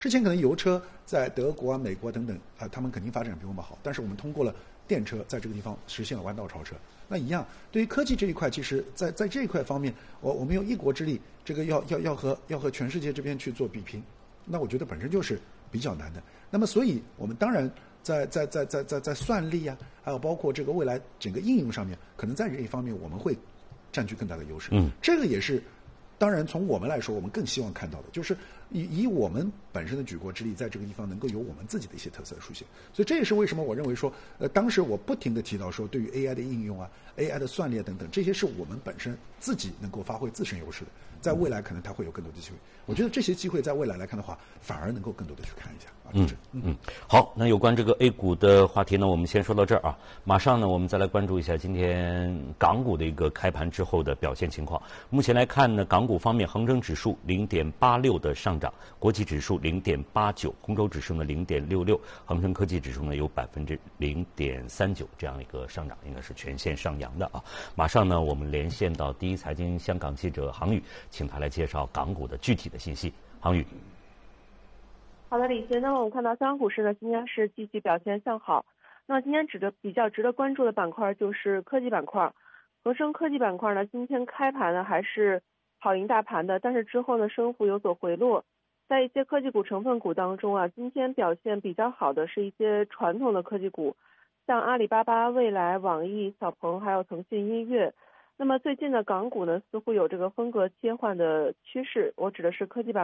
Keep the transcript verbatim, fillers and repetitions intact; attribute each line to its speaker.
Speaker 1: 之前可能油车在德国啊、美国等等啊、呃，他们肯定发展比我们好，但是我们通过了电车在这个地方实现了弯道超车。那一样，对于科技这一块，其实在在这一块方面，我我们用一国之力，这个要要要和要和全世界这边去做比拼，那我觉得本身就是比较难的。那么，所以我们当然在在在在在在算力啊，还有包括这个未来整个应用上面，可能在这一方面我们会占据更大的优势。
Speaker 2: 嗯，
Speaker 1: 这个也是。当然，从我们来说，我们更希望看到的就是以以我们本身的举国之力，在这个地方能够有我们自己的一些特色出现。所以这也是为什么我认为说，呃，当时我不停地提到说，对于 A I 的应用啊、A I 的算力啊等等，这些是我们本身自己能够发挥自身优势的，在未来可能它会有更多的机会。我觉得这些机会在未来来看的话，反而能够更多的去看一下啊。
Speaker 2: 嗯嗯嗯，好，那有关这个 A 股的话题呢，我们先说到这儿啊。马上呢，我们再来关注一下今天港股的一个开盘之后的表现情况。目前来看呢，港股方面，恒生指数零点八六的上涨，国际指数零点八九，红筹指数呢零点六六，恒生科技指数呢有百分之零点三九这样一个上涨，应该是全线上扬的啊。马上呢，我们连线到第一财经香港记者杭宇，请他来介绍港股的具体的信息。杭宇。
Speaker 3: 好的，李欣。那么我们看到香港股市呢，今天是继续表现向好。那今天值得比较值得关注的板块就是科技板块。恒生科技板块呢，今天开盘呢还是跑赢大盘的，但是之后呢升幅有所回落。在一些科技股成分股当中啊，今天表现比较好的是一些传统的科技股，像阿里巴巴、蔚来、网易、小鹏还有腾讯音乐。那么最近的港股呢，似乎有这个风格切换的趋势，我指的是科技板